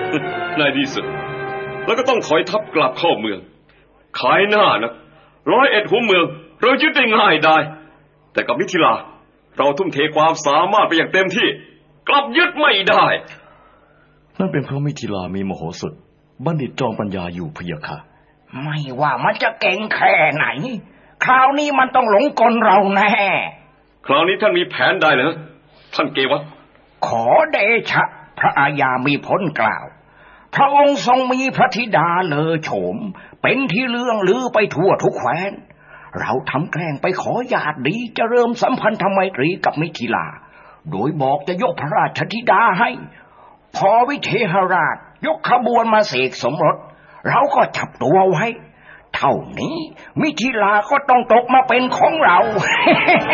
ในที่สุดแล้วก็ต้องถอยทัพกลับเข้าเมืองขายหน้านะ101หัวเมืองเรายึดได้ง่ายได้แต่กับมิถิลาเราทุ่มเทความสามารถไปอย่างเต็มที่กลับยึดไม่ได้นั่นเป็นเพราะมิถิลามีมโหสถบัณฑิตจอมปัญญาอยู่พะยะค่ะไม่ว่ามันจะเก่งแค่ไหนคราวนี้มันต้องหลงกลเราแน่คราวนี้ท่านมีแผนใดเหรอท่านเกวัฏขอเดชะพระอาญามีพ้นกล่าวพระองค์ทรงมีพระธิดาเลอโฉมเป็นที่เลื่องลือไปทั่วทุกแคว้นเราทำแกล้งไปขอญาติดีจะเริ่มสัมพันธไมตรีกับมิถิลาโดยบอกจะยกพระราชธิดาให้พอวิเทหราชยกขบวนมาเสกสมรสเราก็จับตัวไว้เท่านี้มิถิลาก็ต้องตกมาเป็นของเรา